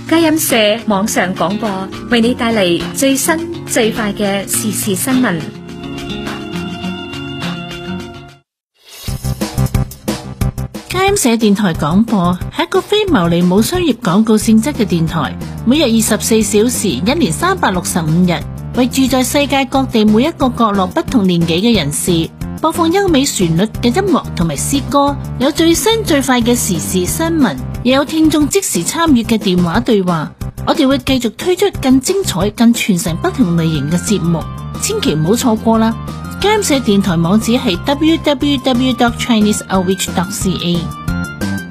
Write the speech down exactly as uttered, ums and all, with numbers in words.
佳音社網上廣播為你帶嚟最新最快嘅時事新聞。 佳音社電台廣播係一個非牟利冇商業廣告性質嘅電台，每日二十四小時，一年三百六十五日，為住在世界各地每一個角落不同年紀嘅人士播放優美旋律嘅音樂同埋詩歌，有最新最快嘅時事新聞，亦有聽眾即時參與嘅電話對話。我哋會繼續推出更精彩、更傳承不同類型嘅節目，千祈唔好錯過啦！佳音社電台網址係 double-u double-u double-u dot chinese outreach dot c a。